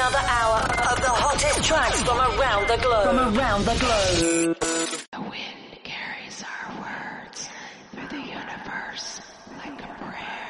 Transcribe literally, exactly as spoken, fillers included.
another hour of the hottest tracks from around the globe. From around the globe. The wind carries our words through the universe like a prayer.